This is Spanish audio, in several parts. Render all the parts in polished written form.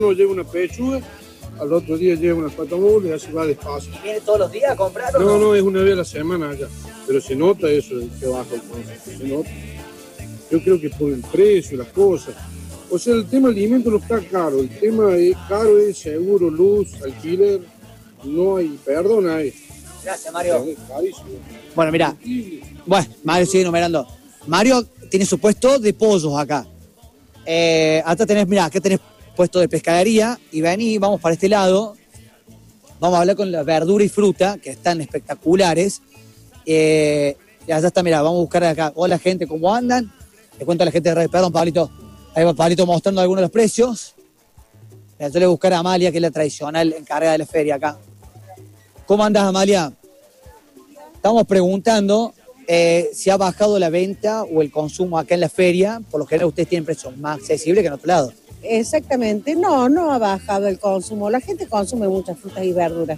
Uno lleva una pechuga, al otro día lleva una patamula y así va despacio. ¿Y viene todos los días a comprar o no? No, es una vez a la semana allá. Pero se nota eso, que baja el consumo, se nota. Yo creo que por el precio, las cosas. O sea, el tema alimento no está caro. El tema es caro, es seguro, luz, alquiler. No hay, perdón, hay. Gracias, Mario. Carísimo. Bueno, mira. Bueno, Mario sigue numerando. Mario tiene su puesto de pollos acá. Acá tenés, mirá, acá tenés puesto de pescadería. Y vení, vamos para este lado. Vamos a hablar con la verdura y fruta, que están espectaculares. Y allá está, mirá, vamos a buscar acá. Hola, gente, ¿cómo andan? Le cuento a la gente de Radio. Perdón, Pablito. Ahí va Pablito mostrando algunos de los precios. Yo le voy a buscar a Amalia, que es la tradicional encargada de la feria acá. ¿Cómo andás, Amalia? Estamos preguntando si ha bajado la venta o el consumo acá en la feria. Por lo general ustedes tienen precios más accesibles que en otro lado. Exactamente, no ha bajado el consumo. La gente consume muchas frutas y verduras.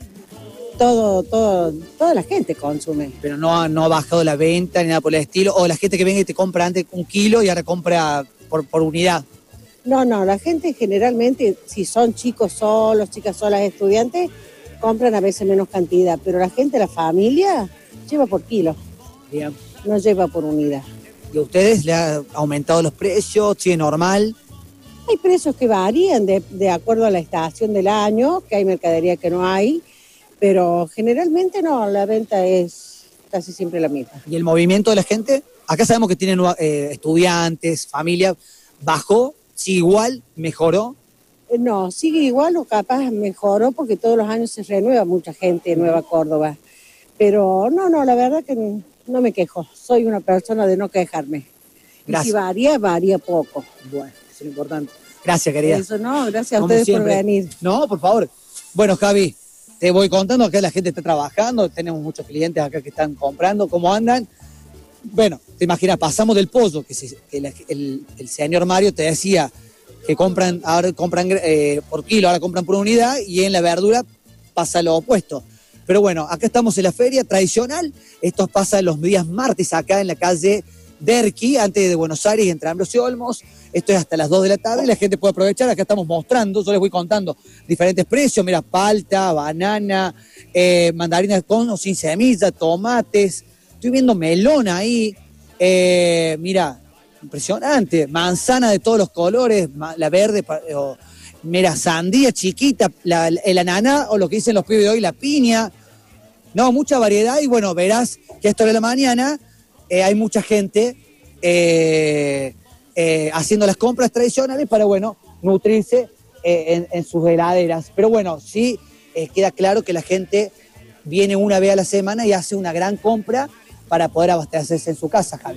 Toda la gente consume. Pero no ha bajado la venta ni nada por el estilo. O la gente que venga y te compra antes 1 kilo y ahora compra por unidad. No, la gente generalmente, si son chicos solos, chicas solas, estudiantes, compran a veces menos cantidad. Pero la gente, la familia, lleva por kilo. Bien. No lleva por unidad. ¿Y a ustedes le ha aumentado los precios? ¿Sigue normal? Hay precios que varían de acuerdo a la estación del año, que hay mercadería que no hay, pero generalmente no, la venta es casi siempre la misma. ¿Y el movimiento de la gente? Acá sabemos que tienen estudiantes, familia. ¿Bajó? ¿Sigue igual? ¿Mejoró? No, sigue igual o capaz mejoró porque todos los años se renueva mucha gente en Nueva Córdoba. Pero no, la verdad que no me quejo. Soy una persona de no quejarme. Gracias. Y si varía poco. Bueno, eso es lo importante. Gracias, querida. Eso no, gracias a Como ustedes siempre. por venir. No, por favor. Bueno, Javi, te voy contando que la gente está trabajando, tenemos muchos clientes acá que están comprando, ¿cómo andan? Bueno, te imaginas, pasamos del pollo, que el señor Mario te decía que ahora compran por kilo, ahora compran por unidad, y en la verdura pasa lo opuesto. Pero bueno, acá estamos en la feria tradicional, esto pasa los días martes acá en la calle Derqui, antes de Buenos Aires, entre Ambrosio y Olmos. Esto es hasta las 2 de la tarde y la gente puede aprovechar. Acá estamos mostrando, yo les voy contando diferentes precios. Mira, palta, banana, mandarinas con o sin semilla, tomates. Estoy viendo melón ahí. Mira, impresionante. Manzana de todos los colores, la verde, mira, sandía chiquita, el ananá o lo que dicen los pibes de hoy, la piña. No, mucha variedad y bueno, verás que a esta hora de la mañana hay mucha gente haciendo las compras tradicionales para, bueno, nutrirse en sus heladeras. Pero bueno, sí queda claro que la gente viene una vez a la semana y hace una gran compra para poder abastecerse en su casa, Javi.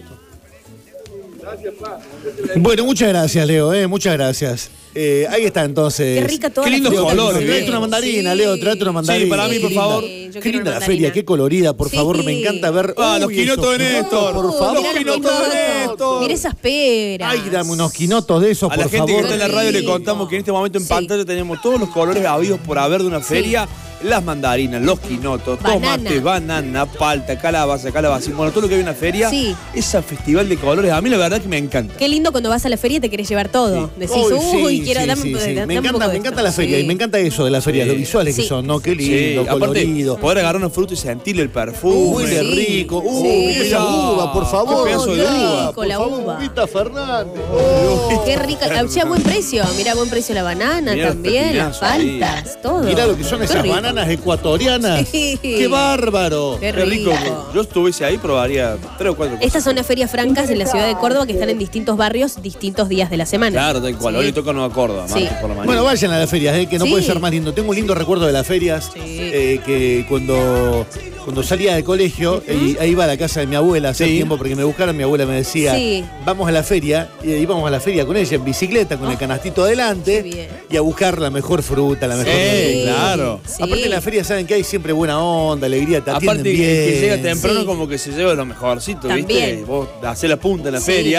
Bueno, muchas gracias, Leo, muchas gracias. Ahí está entonces. Qué rica toda Qué lindos la fruta. colores. Traete una mandarina, Sí. Leo, traete una mandarina. Sí, para mí, Qué por linda. favor. Qué quiero linda una la feria, qué colorida, por Sí. favor, me encanta ver. Los quinotos de Néstor. Por favor. Mirá los quinotos de Néstor. Mira esas peras. Ay, dame unos quinotos de esos, A por la gente favor. que está en la radio le contamos que en este momento en pantalla tenemos todos los colores habidos por haber de una feria. Las mandarinas, los quinotos, tomate, banana, palta, calabacín, bueno, todo lo que hay en una feria. Sí. Ese festival de colores, a mí la verdad que me encanta. Qué lindo cuando vas a la feria y te querés llevar todo. Decís, uy, quiero darme Me encanta la feria y me encanta eso de la feria, los visuales que son, ¿no? Qué lindo, Sí, aparte, colorido. poder agarrar una fruta y sentirle el perfume. Uy, qué rico. Mira esa uva, por favor. Qué pedazo de uva. Rico, la uva. Uvita Fernández. Qué rica. Ya buen precio. Mira, buen precio la banana Mirá los también, las pepinazos ahí. paltas, todo. Mirá lo que son Qué esas rico. bananas ecuatorianas. Sí. ¡Qué bárbaro! Qué rico. Yo estuviese ahí, probaría 3 o 4 cosas. Estas son las ferias francas en la ciudad de Córdoba que están en distintos barrios, distintos días de la semana. Claro, tal cual. Hoy le toca Nueva Córdoba, Sí. martes por la mañana. Bueno, vayan a las ferias, que no Sí. puede ser más lindo. Tengo un lindo recuerdo de las ferias, que cuando salía del colegio, ahí iba a la casa de mi abuela hace tiempo porque me buscaron, mi abuela me decía, Sí. vamos a la feria, y íbamos a la feria con ella en bicicleta, con el canastito adelante, y a buscar la mejor fruta, la mejor verdura. claro. Aparte en la feria saben que hay siempre buena onda, alegría, te atienden Aparte, bien. el que llega temprano como que se lleva lo mejorcito, También. ¿viste? Vos hacés la punta en la Sí. feria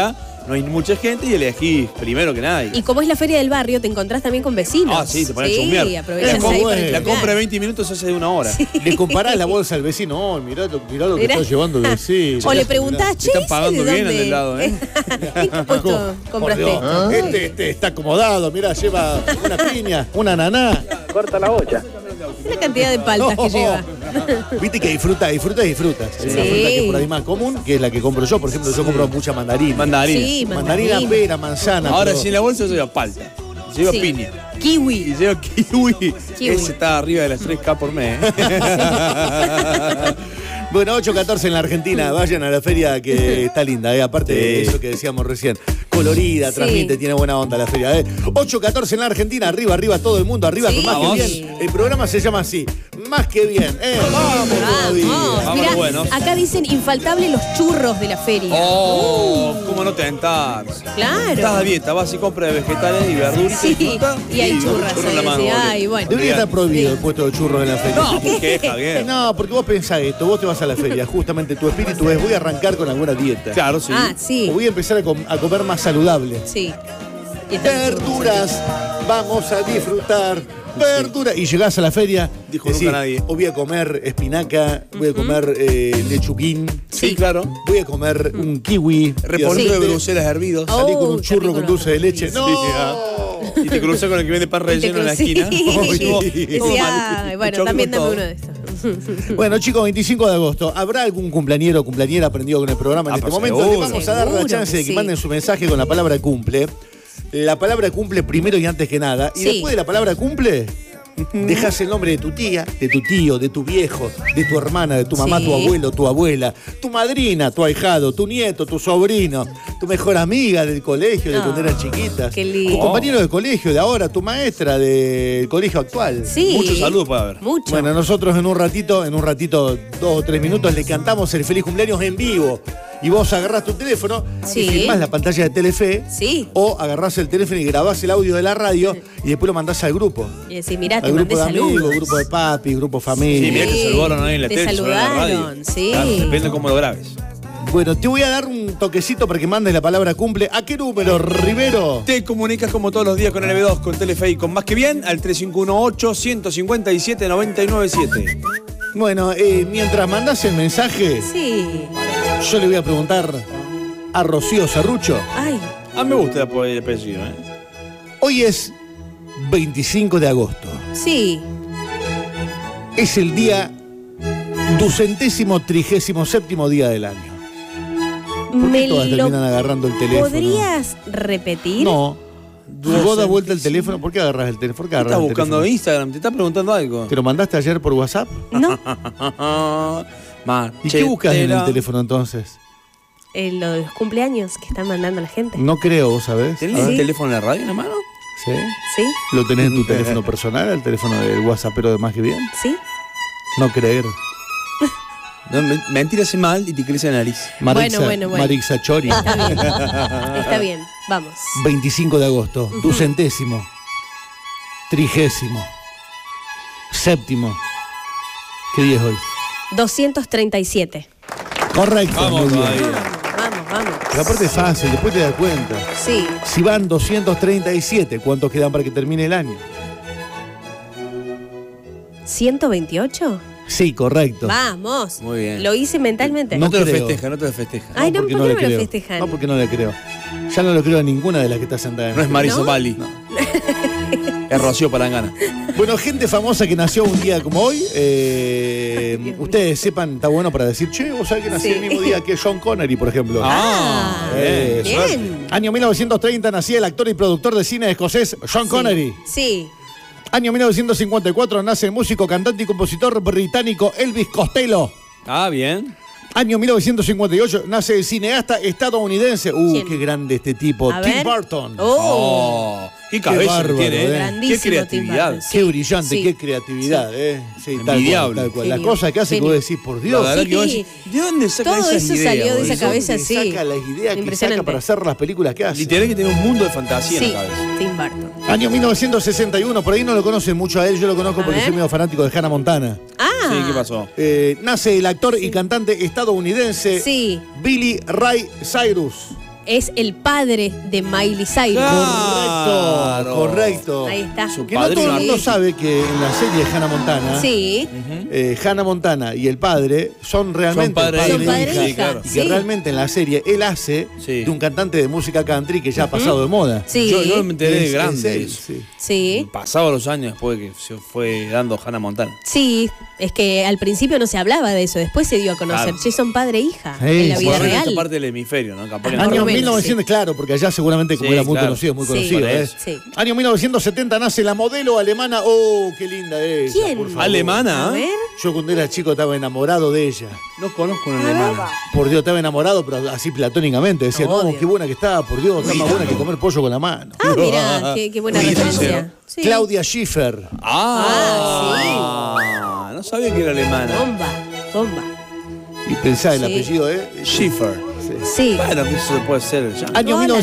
no hay mucha gente y elegís primero que nadie. Y como es la feria del barrio, te encontrás también con vecinos. Ah, sí, te pones a chusmear. Sí, aprovechás ahí para La chusmear. compra de 20 minutos se hace de 1 hora. Sí. Le comparás la bolsa al vecino, oh, mirá lo que Mirá. está llevando el vecino. O le preguntás, che, Te están ¿ese pagando de bien dónde? al del lado, ¿eh? ¿En qué puesto Por compraste Dios, esto? este está acomodado, mirá, lleva una piña, una ananá. Corta la bocha. La cantidad de paltas que lleva. Viste que disfrutas. Hay una fruta que es por ahí más común, que es la que compro yo. Por ejemplo, yo compro mucha mandarina. Mandarina. Sí, Mandarina, pera, manzana. Ahora pero- sí en la bolsa lleva palta. Lleva Sí. piña. Kiwi. Y lleva kiwi. Kiwi. Ese está arriba de las 3K por mes. Bueno, 8:14 en la Argentina. Vayan a la feria que está linda, aparte de eso que decíamos recién. Colorida, Sí. transmite, tiene buena onda la feria. 8:14 en la Argentina, arriba todo el mundo, arriba Sí. con Más que Vamos. Bien. El programa se llama así, Más que Bien. Vamos todavía. Vamos. Mirá, buenos. acá dicen infaltable los churros de la feria. Oh, cómo no tentar. Claro. Estás a dieta, vas y compras vegetales y verduras Sí, y fruta. y hay un churras churro en la ahí, mano, sí, boludo. ay, bueno. Debería estar prohibido el puesto de churros en la feria. No, ¿por qué, Javier? No, porque vos pensás esto, vos te vas a la feria, justamente tu espíritu es voy a arrancar con alguna dieta. Claro, sí. Ah, sí. O voy a empezar a comer más saludable. Sí. Y están los churros. Verduras, vamos a disfrutar. Verduras. Y llegás a la feria, Dijo nunca nadie. o voy a comer espinaca, voy a comer lechuguín, Sí, claro. voy a comer un kiwi. Repollo de repente Bruselas hervidos. Oh, salí con un qué churro rico con los dulce de leche. repollos. ¡No! Sí, Y te cruzas con el que vende pan relleno en la esquina. Sí. Todo Decía, mal. ay, bueno, Choco también dame todo. uno de estos. Bueno, chicos, 25 de agosto. ¿Habrá algún cumpleañero o cumpleañera prendido con el programa en Ah, este pero momento? seguro. Le vamos a dar la Seguro chance que de que sí. manden su mensaje con la palabra cumple. La palabra cumple primero y antes que nada. Y Sí. después de la palabra cumple, dejas el nombre de tu tía, de tu tío, de tu viejo, de tu hermana, de tu mamá, Sí. tu abuelo, tu abuela, tu madrina, tu ahijado, tu nieto, tu sobrino, tu mejor amiga del colegio de cuando eran chiquitas. qué lindo. Tu compañero de colegio de ahora, tu maestra del colegio actual. Sí. Muchos saludos puede haber. Mucho. Bueno, nosotros en un ratito, 2 o 3 minutos, le cantamos el feliz cumpleaños en vivo. Y vos agarrás tu teléfono Sí. y filmás la pantalla de Telefe. Sí. O agarrás el teléfono y grabás el audio de la radio y después lo mandás al grupo. Y decís, mirá, te Al mandé grupo de amigos, saludos. grupo de papi, grupo Sí, familia. mirá que te saludaron ahí en la Te tele, te saludaron en la radio. saludaron, sí. Claro, depende de cómo lo grabes. Bueno, te voy a dar un toquecito para que mandes la palabra cumple. ¿A qué número, Rivero? Te comunicas como todos los días con LB2, con Telefe y con Más que Bien al 3518-157-997. Bueno, mientras mandás el mensaje, Sí. yo le voy a preguntar a Rocío Serrucho. Ay, Ah, me gusta el apellido, ¿eh? Hoy es 25 de agosto. sí. Es el día 237º día del año. ¿Por qué ¿Me todas lo terminan agarrando el teléfono? podrías repetir? No. Si vos das vuelta el teléfono, ¿por qué agarras el teléfono? ¿Por qué ¿Qué agarras estás el buscando teléfono? Instagram? ¿Te estás preguntando algo? ¿Te lo mandaste ayer por WhatsApp? No. ¿Y qué buscas en el teléfono entonces? Lo de los cumpleaños que están mandando la gente. No creo, ¿vos sabés? ¿Tenés A ver. el teléfono en la radio en la mano? ¿Sí? ¿Sí? ¿Lo tenés en tu teléfono personal, el teléfono del WhatsAppero de Más que Bien? ¿Sí? No creer. No, mentira hace mal y te crece la nariz. Marixa, Bueno. Marixa Chori. Está bien. Está bien. Vamos. 25 de agosto, 200º, 30º, 7º. ¿Qué día es hoy? 237. Correcto. Vamos muy bien. todavía. Vamos. Pero aparte es fácil, después te das cuenta. Sí. Si van 237, ¿cuántos quedan para que termine el año? ¿128? Sí, correcto. Vamos. Muy bien. Lo hice mentalmente. No te lo creo. festeja, no te lo festeja. Ay, no, porque ¿por qué le me lo creo. festejan? No, porque no le creo. Ya no lo creo a ninguna de las que está sentada en No es Marisa ¿No? Bali. Es Rocío Palangana. Bueno, gente famosa que nació un día como hoy. Ustedes sepan, está bueno para decir, che, vos sabés que nací Sí. el mismo día que Sean Connery, por ejemplo. Ah, bien. Año 1930 nacía el actor y productor de cine escocés Sean Connery. Sí. Año 1954 nace el músico, cantante y compositor británico Elvis Costello. Ah, bien. Año 1958 nace el cineasta estadounidense. ¿Quién? Qué grande este tipo. A Tim ver. Burton. Oh. Qué cabeza bárbaro, que tiene, ¿eh? Grandísimo Qué creatividad. Tim Burton. Qué Sí, brillante, sí. qué creatividad, Sí, tal Envidiable. cual, tal cual. La Genio, cosa que hace que genio. vos decís, por Dios. La verdad Sí. que vos decís, ¿de dónde saca Todo esas eso ideas, salió de boludo? esa cabeza, ¿Dónde sí. saca las ideas que Impresionante. saca para hacer las películas que hace? Literal que tiene un mundo de fantasía Sí, en la cabeza. Tim Burton. Año 1961, por ahí no lo conocen mucho a él, yo lo conozco A porque ver. soy medio fanático de Hannah Montana. Ah. Sí, ¿qué pasó? Nace el actor y cantante estadounidense Sí. Billy Ray Cyrus. es el padre de Miley Cyrus. Claro. Correcto. Ahí está. Su Que no todo el padrino. mundo sabe que en la serie de Hannah Montana, Sí. Hannah Montana y el padre son realmente padre padre Son e padre hija. e hija, Y sí. que realmente en la serie él hace Sí. de un cantante de música country que ya ha pasado de moda. Sí. Yo me enteré de Es grande. él, Eso. sí. Sí. Pasados los años después de que se fue dando Hannah Montana. Sí, es que al principio no se hablaba de eso, después se dio a conocer. Claro. Sí, son padre e hija Sí, en la sí. vida Por lo menos real. esta parte del hemisferio, ¿no? Capaz que Por lo Año menos, 1900, claro, porque allá seguramente como Sí, era muy claro. conocido, muy Sí. conocido. Por ¿eh? eso. Sí. Año 1970 nace la modelo alemana. ¡Oh, qué linda ella! ¿Quién? por favor. Alemana. A ver. Yo cuando era chico estaba enamorado de ella. No conozco una alemana. Por Dios, estaba enamorado, pero así platónicamente. Decía, no, Obvio. qué buena que está, por Dios, está más buena que comer pollo con la mano. Ah, mira, qué buena Sí, referencia. Sí. Claudia Schiffer. No sabía que era alemana. Bomba. Y pensá el Sí. apellido, Schiffer. Sí. Bueno, que eso puede ser ya. Año Hola,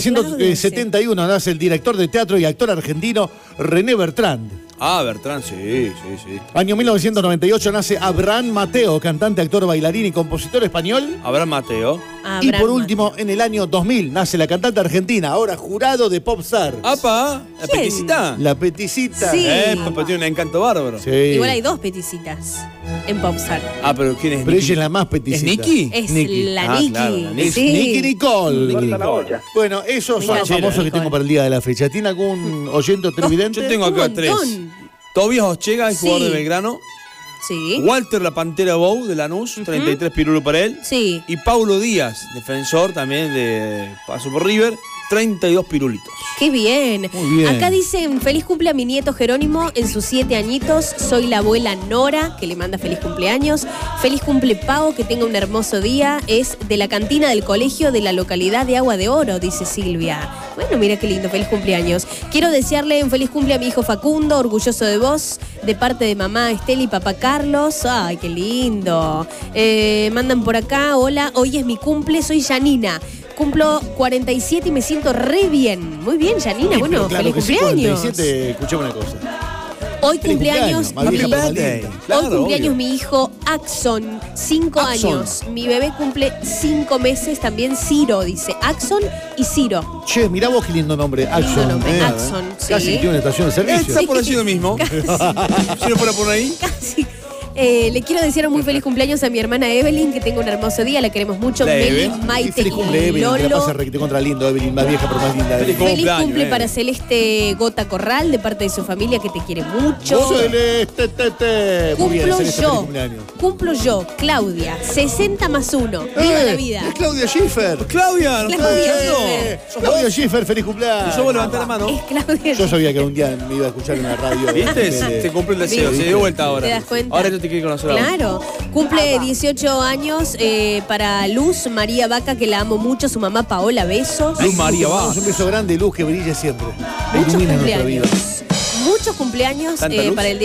1971 nace el director de teatro y actor argentino René Bertrand. Bertrand, sí. Año 1998 nace Abraham Mateo, cantante, actor, bailarín y compositor español. Abraham Mateo. Y por Abraham. último, en el año 2000 nace la cantante argentina, ahora jurado de Popstar. ¡Apa! ¿La ¿Quién? peticita? La peticita. Sí. Papá tiene un encanto bárbaro. Sí. Igual hay dos peticitas en Popstar. Pero ¿quién es Pero Nicky? ella es la más peticita. ¿Es Nicky? Es Nicky. la Nicky. Claro, la Nicky. Es Sí. Nicky Nicole. Nicky Nicole. Bueno, esos son los encanta. famosos que tengo para el día de la fecha. ¿Tiene algún oyente o televidente? Yo tengo Un acá montón. 3. Tobias Ochega, el jugador Sí. de Belgrano. Sí. Walter La Pantera Bou de Lanús, 33 pirulos para él. Sí. Y Paulo Díaz, defensor también de Paso por River, 32 pirulitos. Qué bien. Muy bien. Acá dicen, feliz cumple a mi nieto Jerónimo en sus 7 añitos. Soy la abuela Nora, que le manda feliz cumpleaños. Feliz cumple Pau, que tenga un hermoso día. Es de la cantina del colegio de la localidad de Agua de Oro, dice Silvia. Bueno, mira qué lindo, feliz cumpleaños. Quiero desearle un feliz cumple a mi hijo Facundo, orgulloso de vos, de parte de mamá Estela y papá Carlos. Ay, qué lindo. Mandan por acá, hola, hoy es mi cumple, soy Janina. Cumplo 47 y me siento re bien. Muy bien, Janina. Sí, Bueno, pero claro feliz que sí, cumpleaños. 47, escuchame una cosa. Hoy Feliz cumpleaños, más vieja, mi, más linda. Claro, hoy cumpleaños obvio. mi hijo Axon, 5 Axon. años. Mi bebé cumple 5 meses, también Ciro, dice. Axon y Ciro. Che, mirá vos qué lindo nombre, Axon. nombre, Axon, Casi sí. tiene una estación de servicio. Está por allí lo mismo. Si no fuera por ahí. Casi. Le quiero desear un muy feliz cumpleaños a mi hermana Evelyn, que tenga un hermoso día, la queremos mucho. La Meli, Eve. Y Maite feliz cumple, y Evelyn, que la Lolo. pasa requete contra lindo, Evelyn, más vieja pero más linda. Feliz Evelyn. Feliz cumpleaños, cumple para Eve. Celeste Gota Corral, de parte de su familia, que te quiere mucho. Celeste, Muy bien, Cumplo Celeste, feliz yo, cumpleaños. cumplo yo, Claudia, 60 más 1. ¡Viva la vida! Es Claudia Schiffer. Claudia, ¿nos Claudia estás Schiffer. escuchando? Claudia Schiffer, feliz cumpleaños. Yo voy a levantar la mano. Es Claudia. Yo sabía que un día me iba a escuchar en la radio. ¿Viste? Te cumple el deseo. ¿Viste? Se dio vuelta ahora. ¿Te das cuenta? Ahora yo te quiero conocer a vos. Claro. Cumple 18 años para Luz María Vaca, que la amo mucho, su mamá Paola, besos. Luz María va. Un beso grande, Luz, que brille siempre. Muchos Ilumina nuestra vida. cumpleaños. Muchos cumpleaños ¿Tanta luz? para el día